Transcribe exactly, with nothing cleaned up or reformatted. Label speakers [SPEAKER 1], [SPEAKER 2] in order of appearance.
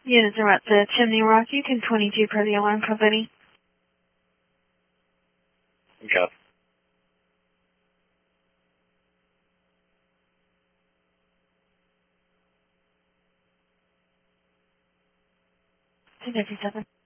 [SPEAKER 1] Units are at the Chimney Rock, Yukon twenty-two per the alarm company.
[SPEAKER 2] Okay.
[SPEAKER 1] two fifty-seven.